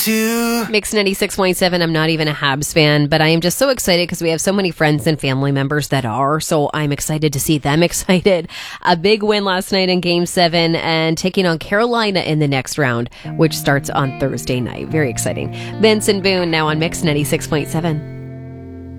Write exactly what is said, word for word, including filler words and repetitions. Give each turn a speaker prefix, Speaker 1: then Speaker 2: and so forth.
Speaker 1: to.
Speaker 2: Mix ninety-six point seven. I'm not even a Habs fan, but I am just so excited because we have so many friends and family members that are. So I'm excited to see them excited. A big win last night in Game seven and taking on Carolina in the next round, which starts on Thursday night. Very exciting. Vince and Boone now on Mix ninety-six point seven.